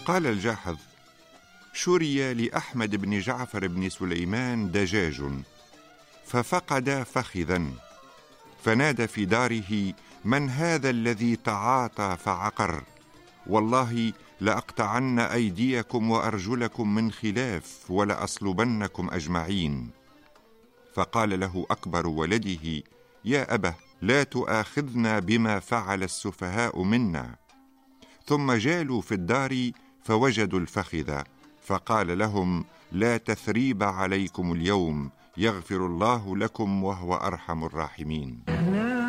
قال الجاحظ: شري لأحمد بن جعفر بن سليمان دجاج ففقد فخذا، فنادى في داره: من هذا الذي تعاطى فعقر؟ والله لأقطعن أيديكم وأرجلكم من خلاف ولأصلبنكم أجمعين. فقال له أكبر ولده: يا أبه، لا تؤاخذنا بما فعل السفهاء منا. ثم جالوا في الدار فوجدوا الفخذ، فقال لهم: لا تثريب عليكم اليوم، يغفر الله لكم وهو أرحم الراحمين.